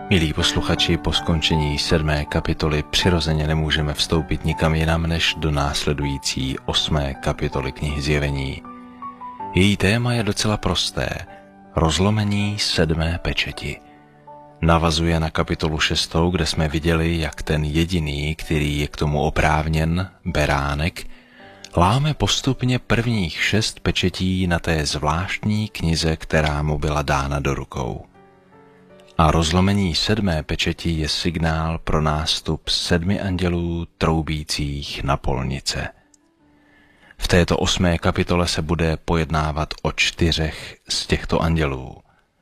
Milí posluchači, po skončení 7. kapitoly přirozeně nemůžeme vstoupit nikam jinam než do následující 8. kapitoly knihy Zjevení. Její téma je docela prosté. Rozlomení 7. pečeti. Navazuje na kapitolu 6., kde jsme viděli, jak ten jediný, který je k tomu oprávněn, beránek, láme postupně prvních 6 pečetí na té zvláštní knize, která mu byla dána do rukou. A rozlomení 7. pečeti je signál pro nástup 7 andělů troubících na polnice. V této 8. kapitole se bude pojednávat o 4 z těchto andělů.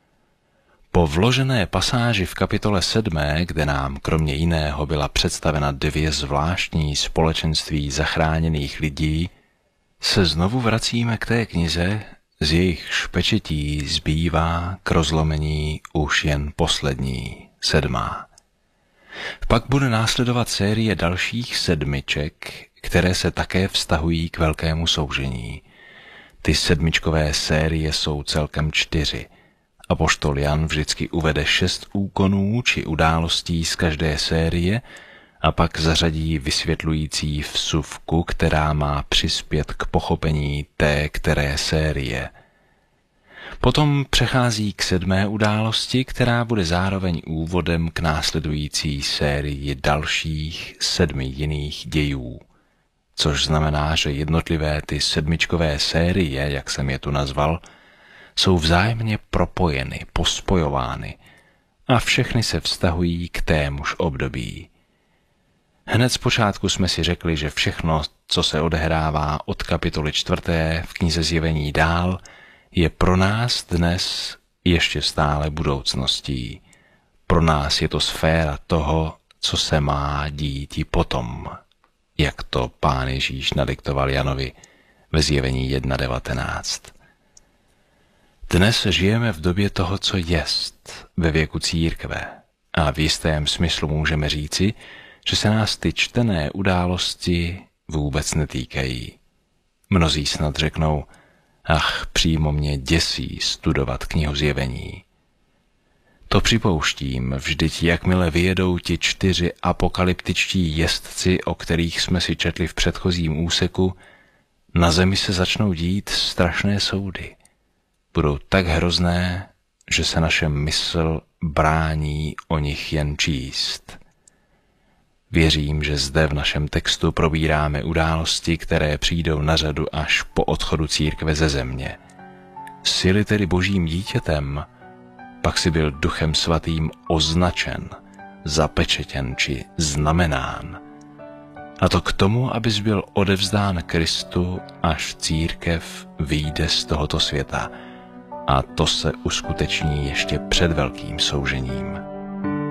Po vložené pasáži v kapitole 7., kde nám kromě jiného byla představena 2 zvláštní společenství zachráněných lidí, se znovu vracíme k té knize, z jejichž pečetí zbývá k rozlomení už jen poslední, 7. Pak bude následovat série dalších 7, které se také vztahují k velkému soužení. Ty 7 série jsou celkem 4. Apoštol Jan vždycky uvede 6 úkonů či událostí z každé série a pak zařadí vysvětlující vsuvku, která má přispět k pochopení té které série. Potom přechází k 7. události, která bude zároveň úvodem k následující sérii dalších 7 jiných dějů. Což znamená, že jednotlivé ty 7 série, jak jsem je tu nazval, jsou vzájemně propojeny, pospojovány a všechny se vztahují k témuž období. Hned zpočátku jsme si řekli, že všechno, co se odehrává od kapitoly 4. v knize Zjevení dál, je pro nás dnes ještě stále budoucností. Pro nás je to sféra toho, co se má dít i potom, jak to Pán Ježíš nadiktoval Janovi ve Zjevení 1.19. Dnes žijeme v době toho, co jest, ve věku církve, a v jistém smyslu můžeme říci, že se nás ty čtené události vůbec netýkají. Mnozí snad řeknou, ach, přímo mě děsí studovat knihu Zjevení. To připouštím, vždyť jakmile vyjedou ti 4 apokalyptičtí jezdci, o kterých jsme si četli v předchozím úseku, na zemi se začnou dít strašné soudy. Budou tak hrozné, že se naše mysl brání o nich jen číst. Věřím, že zde v našem textu probíráme události, které přijdou na řadu až po odchodu církve ze země. Jsi-li tedy Božím dítětem, pak si byl Duchem Svatým označen, zapečetěn či znamenán. A to k tomu, abys byl odevzdán Kristu, až církev vyjde z tohoto světa. A to se uskuteční ještě před velkým soužením.